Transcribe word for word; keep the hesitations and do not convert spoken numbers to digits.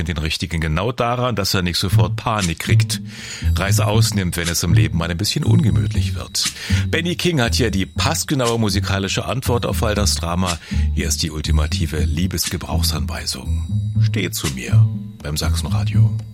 den Richtigen genau daran, dass er nicht sofort Panik kriegt. Reise ausnimmt, wenn es im Leben mal ein bisschen ungemütlich wird. Benny King hat hier die passgenaue musikalische Antwort auf all das Drama. Hier ist die ultimative Liebesgebrauchsanweisung. Steh zu mir beim Sachsenradio.